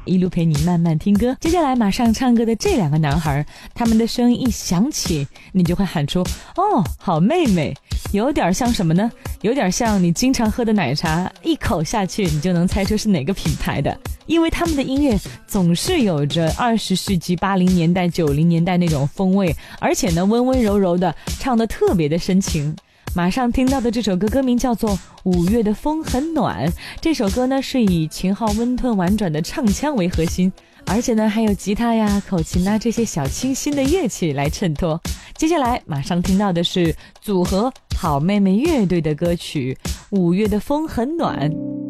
一路陪你慢慢听歌。接下来马上唱歌的这两个男孩，他们的声音一响起，你就会喊出哦，好妹妹。有点像什么呢？有点像你经常喝的奶茶，一口下去你就能猜出是哪个品牌的，因为他们的音乐总是有着20世纪80年代90年代那种风味，而且呢温温柔柔的，唱得特别的深情。马上听到的这首歌歌名叫做5月的风很暖，这首歌呢是以秦昊温吞婉转的唱腔为核心，而且呢还有吉他呀、口琴啊这些小清新的乐器来衬托。接下来马上听到的是组合好妹妹乐队的歌曲5月的风很暖。